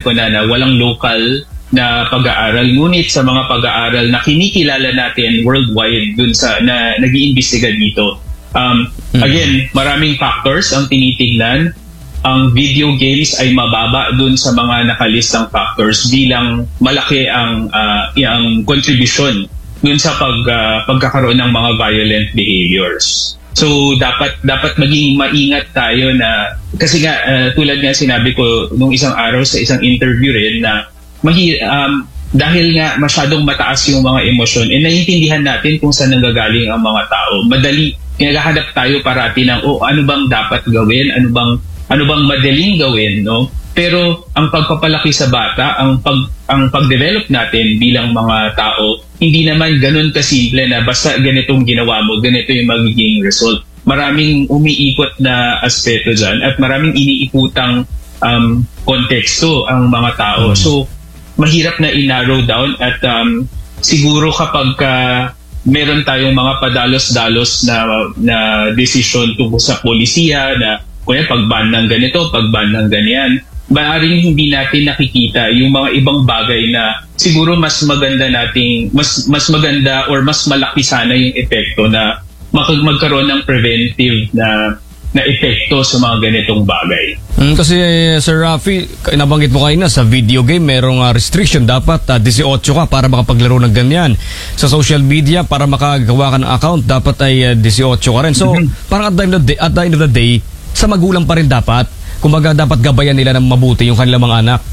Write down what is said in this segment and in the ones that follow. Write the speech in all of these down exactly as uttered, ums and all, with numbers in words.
ko na na walang local na pag-aaral, ngunit sa mga pag-aaral na kinikilala natin worldwide dun sa na nag-iimbestiga dito. Um, mm-hmm. Again, maraming factors ang tinitingnan. Ang video games ay mababa dun sa mga nakalistang factors bilang malaki ang uh, ang contribution dun sa pag uh, pagkakaroon ng mga violent behaviors. So dapat dapat maging maingat tayo na kasi nga uh, tulad nga sinabi ko nung isang araw sa isang interview rin na Mahi, um, dahil nga masyadong mataas yung mga emosyon, eh naiintindihan natin kung saan nanggagaling ang mga tao. Madali, naghahanap tayo parati ng, oh, ano bang dapat gawin? Ano bang, ano bang madaling gawin, no? Pero ang pagpapalaki sa bata, ang pag ang pag-develop natin bilang mga tao, hindi naman ganun kasimple na basta ganitong ginawa mo, ganito yung magiging result. Maraming umiikot na aspeto dyan at maraming iniikutang um, konteksto ang mga tao. Mm-hmm. So, mahirap na i-narrow down at um, siguro kapag uh, meron tayong mga padalos-dalos na na desisyon tungkol sa polisiya na kuya pag-ban ng ganito, pag-ban ng ganyan, maaaring hindi natin nakikita yung mga ibang bagay na siguro mas maganda nating mas mas maganda or mas malaki sana yung epekto na mag- magkaroon ng preventive na na epekto sa mga ganitong bagay. Mm, kasi Sir Rafi, nabanggit mo kayo na sa video game merong uh, restriction, dapat uh, eighteen ka para makapaglaro ng ganyan. Sa social media, para makagawa ka ng account, dapat ay uh, eighteen ka rin. So, mm-hmm. parang at the, end of the day, at the end of the day, sa magulang pa rin dapat, kumbaga dapat gabayan nila ng mabuti yung kanilang mga anak.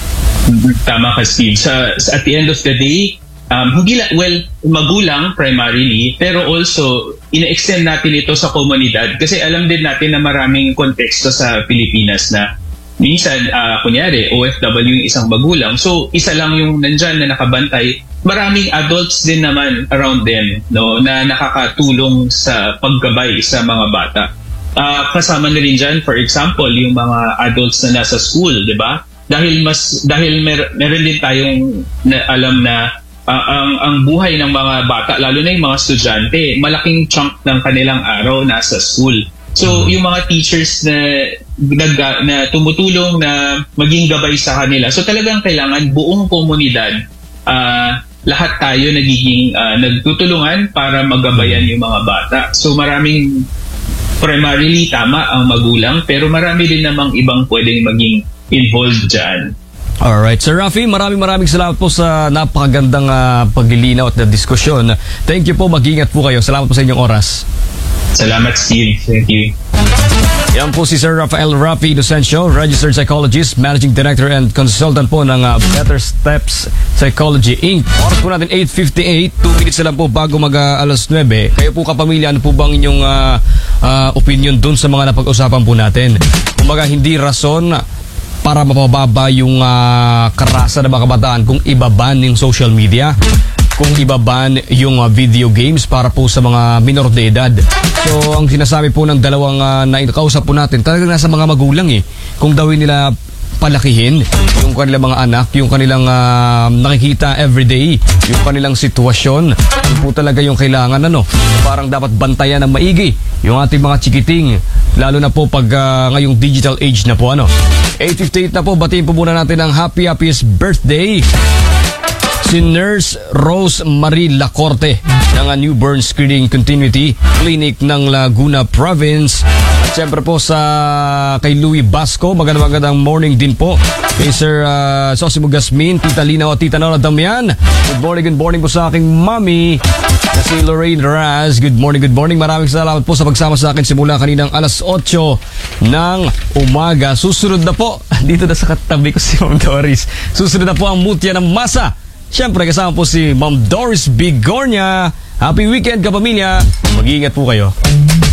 Tama ka, Steve. Sa, sa, at the end of the day, um, hindi la, well, magulang primarily, pero also ina-extend natin ito sa komunidad kasi alam din natin na maraming konteksto sa Pilipinas na minsan, uh, kunyari, O F W yung isang magulang, so isa lang yung nandyan na nakabantay, maraming adults din naman around them, no, na nakakatulong sa paggabay sa mga bata. Uh, kasama na rin dyan, for example, yung mga adults na nasa school, di ba? Dahil mas dahil mer- meron din tayong na, alam na Uh, ang ang buhay ng mga bata, lalo na yung mga estudyante, malaking chunk ng kanilang araw nasa school. So, yung mga teachers na, na, na tumutulong na maging gabay sa kanila. So, talagang kailangan buong komunidad, uh, lahat tayo nagiging uh, nagtutulungan para magabayan yung mga bata. So, maraming primarily tama ang magulang, pero marami din namang ibang pwedeng maging involved dyan. Alright, Sir Rafi, maraming maraming salamat po sa napakagandang uh, paglilinaw at na diskusyon. Thank you po, mag-ingat po kayo. Salamat po sa inyong oras. Salamat, Steve. Thank you. Yan po si Sir Rafael Rafi Inocencio, Registered Psychologist, Managing Director and Consultant po ng uh, Better Steps Psychology Incorporated. Oras po natin eight fifty-eight, two minutes na lang po bago mag uh, alas nine. Kayo po kapamilya, ano po bang inyong uh, uh, opinion dun sa mga napag-usapan po natin? Kumbaga, hindi rason para mapababa yung uh, karasa ng mga kabataan kung ibaban yung social media, kung ibaban yung uh, video games para po sa mga minor de edad. So, ang sinasabi po ng dalawang uh, naikausap po natin, talagang nasa mga magulang eh. Kung daw nila palakihin yung kanilang mga anak, yung kanilang uh, nakikita everyday, yung kanilang sitwasyon, yun po talaga yung kailangan, ano, parang dapat bantayan ng maigi yung ating mga chikiting, lalo na po pag uh, ngayong digital age na po, ano. eight fifty-eight na po, batiin po muna natin ang happy happiest birthday si Nurse Rose Marie Lacorte ng Newborn Screening Continuity Clinic ng Laguna Province. At siyempre po sa kay Louie Basco, magandang magandang morning din po kay Sir uh, Sosimo Gasmin, Tita Lina o Tita Nora Damian. Good morning, good morning po sa aking mommy na si Lorraine Raz. Good morning, good morning. Maraming salamat po sa pagsama sa akin simula kaninang alas eight ng umaga. Susunod na po, dito na sa katabi ko si Ma'am Doris. Susunod na po ang Mutya ng Masa. Siyempre kasama po si Ma'am Doris Bigornia. Happy weekend kapamilya. Mag-iingat po kayo.